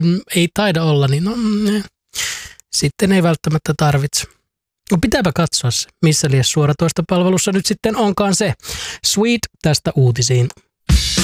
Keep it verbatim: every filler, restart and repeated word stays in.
ei taida olla, niin no, sitten ei välttämättä tarvitse. No pitääpä katsoa se, missä liian suoratoista palvelussa nyt sitten onkaan se. Sweet tästä uutisiin.